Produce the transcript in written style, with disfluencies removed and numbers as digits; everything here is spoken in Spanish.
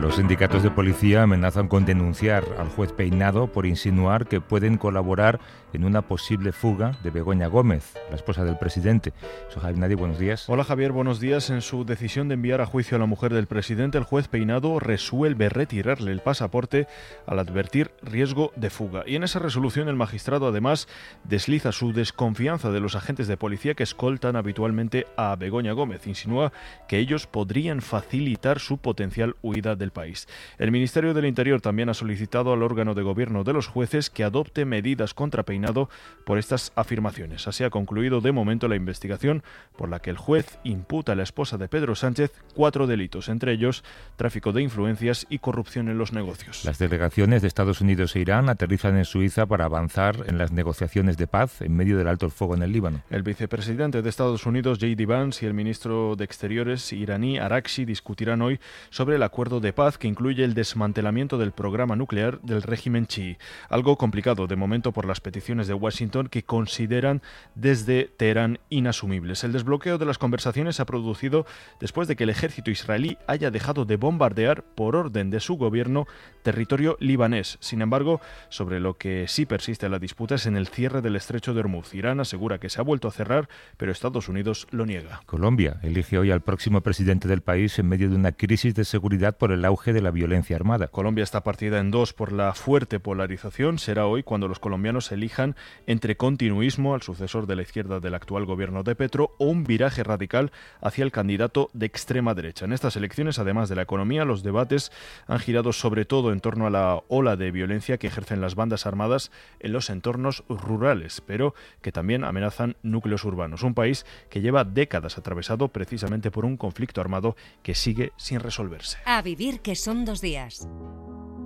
Los sindicatos de policía amenazan con denunciar al juez Peinado por insinuar que pueden colaborar en una posible fuga de Begoña Gómez, la esposa del presidente. Soy Javier Nadi, buenos días. Hola Javier, buenos días. En su decisión de enviar a juicio a la mujer del presidente, el juez Peinado resuelve retirarle el pasaporte al advertir riesgo de fuga. Y en esa resolución el magistrado además desliza su desconfianza de los agentes de policía que escoltan habitualmente a Begoña Gómez. Insinúa que ellos podrían facilitar su potencial huida del país. El Ministerio del Interior también ha solicitado al órgano de gobierno de los jueces que adopte medidas contra Peinado por estas afirmaciones. Así ha concluido de momento la investigación por la que el juez imputa a la esposa de Pedro Sánchez 4 delitos, entre ellos tráfico de influencias y corrupción en los negocios. Las delegaciones de Estados Unidos e Irán aterrizan en Suiza para avanzar en las negociaciones de paz en medio del alto el fuego en el Líbano. El vicepresidente de Estados Unidos, J.D. Vance, y el ministro de Exteriores iraní, Araghchi, discutirán hoy sobre el acuerdo de paz que incluye el desmantelamiento del programa nuclear del régimen chií. Algo complicado de momento por las peticiones de Washington que consideran desde Teherán inasumibles. El desbloqueo de las conversaciones se ha producido después de que el ejército israelí haya dejado de bombardear por orden de su gobierno territorio libanés. Sin embargo, sobre lo que sí persiste la disputa es en el cierre del estrecho de Hormuz. Irán asegura que se ha vuelto a cerrar, pero Estados Unidos lo niega. Colombia elige hoy al próximo presidente del país en medio de una crisis de seguridad por el auge de la violencia armada. Colombia está partida en dos por la fuerte polarización. Será hoy cuando los colombianos elijan entre continuismo al sucesor de la izquierda del actual gobierno de Petro o un viraje radical hacia el candidato de extrema derecha. En estas elecciones, además de la economía, los debates han girado sobre todo en torno a la ola de violencia que ejercen las bandas armadas en los entornos rurales, pero que también amenazan núcleos urbanos. Un país que lleva décadas atravesado precisamente por un conflicto armado que sigue sin resolverse. A vivir que son 2 días.